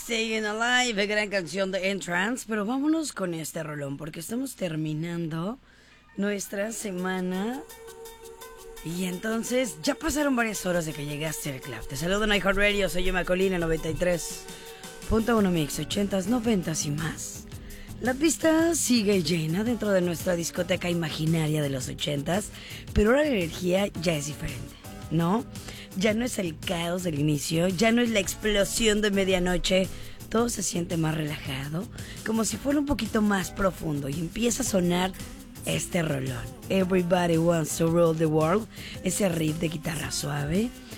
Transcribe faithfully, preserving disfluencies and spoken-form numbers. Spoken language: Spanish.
Staying Alive, gran canción de Entrance, pero vámonos con este rolón porque estamos terminando nuestra semana y entonces ya pasaron varias horas de que llegaste al club. Te saludo en iHeartRadio, soy yo Macolina noventa y tres punto uno Mix, ochentas, noventas y más. La pista sigue llena dentro de nuestra discoteca imaginaria de los ochentas, pero ahora la energía ya es diferente, ¿no? Ya no es el caos del inicio, ya no es la explosión de medianoche. Todo se siente más relajado, como si fuera un poquito más profundo y empieza a sonar este rolón. Everybody Wants to Rule the World, ese riff de guitarra suave,